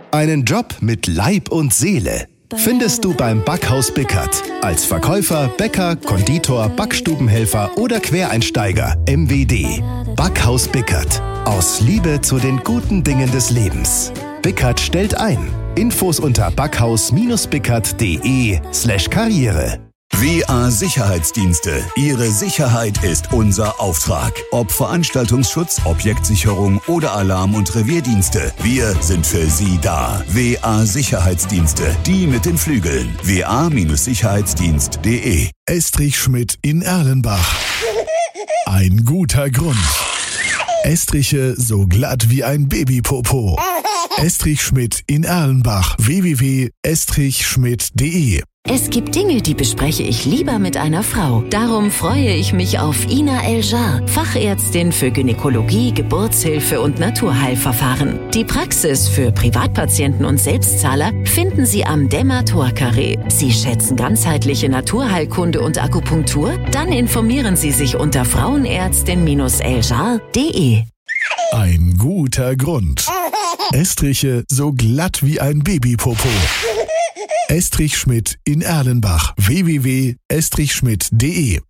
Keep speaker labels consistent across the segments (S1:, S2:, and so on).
S1: Einen Job mit Leib und Seele findest du beim Backhaus Bickert. Als Verkäufer, Bäcker, Konditor, Backstubenhelfer oder Quereinsteiger. MWD. Backhaus Bickert. Aus Liebe zu den guten Dingen des Lebens. Bickert stellt ein. Infos unter backhaus-bickert.de/Karriere.
S2: WA Sicherheitsdienste. Ihre Sicherheit ist unser Auftrag. Ob Veranstaltungsschutz, Objektsicherung oder Alarm- und Revierdienste. Wir sind für Sie da. WA Sicherheitsdienste. Die mit den Flügeln. wa-sicherheitsdienst.de.
S3: Estrich Schmidt in Erlenbach. Ein guter Grund. Estriche so glatt wie ein Babypopo. Estrich Schmidt in Erlenbach. www.estrichschmidt.de.
S4: Es gibt Dinge, die bespreche ich lieber mit einer Frau. Darum freue ich mich auf Ina Eljar, Fachärztin für Gynäkologie, Geburtshilfe und Naturheilverfahren. Die Praxis für Privatpatienten und Selbstzahler finden Sie am Dämmer-Tor-Carré. Sie schätzen ganzheitliche Naturheilkunde und Akupunktur? Dann informieren Sie sich unter frauenärztin-eljar.de.
S3: Ein guter Grund. Estriche so glatt wie ein Babypopo. Estrich Schmidt in Erlenbach. www.estrichschmidt.de.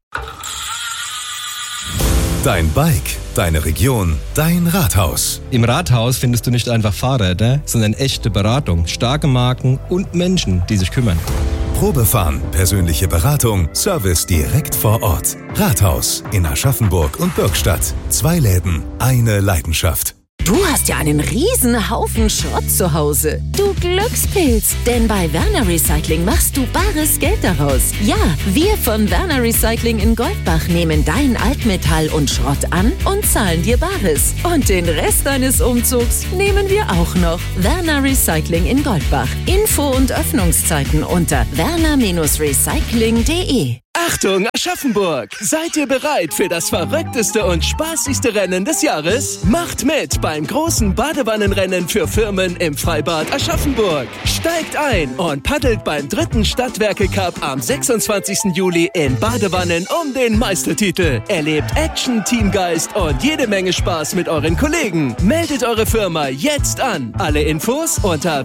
S1: Dein Bike, deine Region, dein Rathaus.
S5: Im Rathaus findest du nicht einfach Fahrräder, sondern echte Beratung, starke Marken und Menschen, die sich kümmern.
S1: Probefahren, persönliche Beratung, Service direkt vor Ort. Rathaus in Aschaffenburg und Bürgstadt. 2 Läden, eine Leidenschaft.
S4: Du hast ja einen riesen Haufen Schrott zu Hause. Du Glückspilz, denn bei Werner Recycling machst du bares Geld daraus. Ja, wir von Werner Recycling in Goldbach nehmen dein Altmetall und Schrott an und zahlen dir Bares. Und den Rest deines Umzugs nehmen wir auch noch. Werner Recycling in Goldbach. Info und Öffnungszeiten unter werner-recycling.de.
S6: Achtung, Aschaffenburg! Seid ihr bereit für das verrückteste und spaßigste Rennen des Jahres? Macht mit beim großen Badewannenrennen für Firmen im Freibad Aschaffenburg. Steigt ein und paddelt beim 3. Stadtwerke-Cup am 26. Juli in Badewannen um den Meistertitel. Erlebt Action, Teamgeist und jede Menge Spaß mit euren Kollegen. Meldet eure Firma jetzt an. Alle Infos unter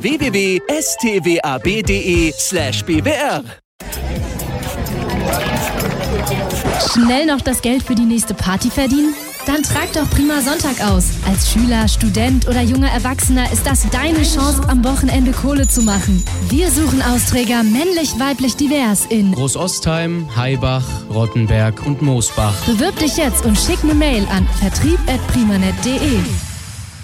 S6: www.stwab.de/bwr.
S7: Schnell noch das Geld für die nächste Party verdienen? Dann trag doch Prima Sonntag aus. Als Schüler, Student oder junger Erwachsener ist das deine Chance, am Wochenende Kohle zu machen. Wir suchen Austräger männlich, weiblich, divers in
S8: Großostheim, Haibach, Rottenberg und Moosbach.
S7: Bewirb dich jetzt und schick eine Mail an vertrieb@primanet.de.